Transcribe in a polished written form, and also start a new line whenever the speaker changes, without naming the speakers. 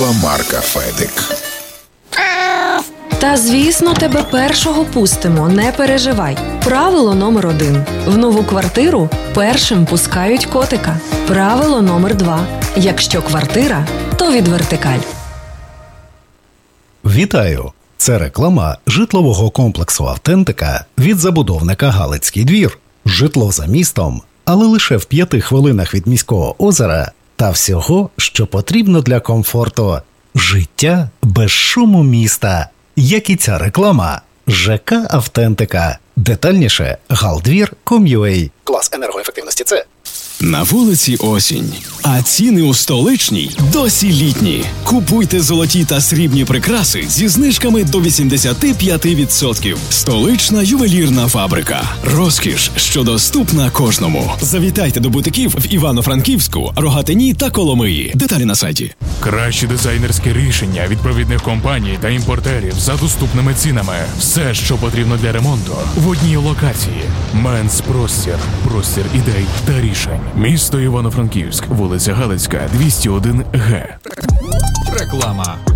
торгова марка «Федик».
Та, звісно, тебе першого пустимо, не переживай. Правило номер 1. В нову квартиру першим пускають котика. Правило номер 2. Якщо квартира, то від вертикаль.
Вітаю! Це реклама житлового комплексу «Автентика» від забудовника «Галицький двір». Житло за містом, але лише в 5 хвилинах від міського озера та всього, що потрібно для комфорту. Життя без шуму міста. Як і ця реклама. ЖК «Автентика». Детальніше galdvir.com.ua. Клас енергоефективності С.
На вулиці осінь, а ціни у столичній досі літні. Купуйте золоті та срібні прикраси зі знижками до 85%. Столична ювелірна фабрика. Розкіш, що доступна кожному. Завітайте до бутиків в Івано-Франківську, Рогатині та Коломиї. Деталі на сайті.
Кращі дизайнерські рішення від провідних компаній та імпортерів за доступними цінами. Все, що потрібно для ремонту, в одній локації. Менс Простір. Простір ідей та рішень. Місто Івано-Франківськ, вулиця Галицька, 201 Г.
Реклама.